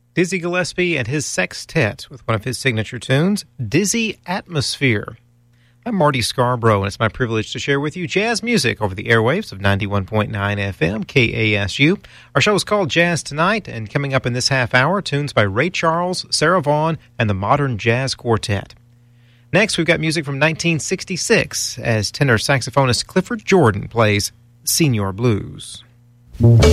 Dizzy Gillespie and his sextet with one of his signature tunes, Dizzy Atmosphere. I'm Marty Scarborough, and it's my privilege to share with you jazz music over the airwaves of 91.9 FM KASU. Our show is called Jazz Tonight, and coming up in this half hour, tunes by Ray Charles, Sarah Vaughan, and the Modern Jazz Quartet. Next, we've got music from 1966 as tenor saxophonist Clifford Jordan plays Senior Blues.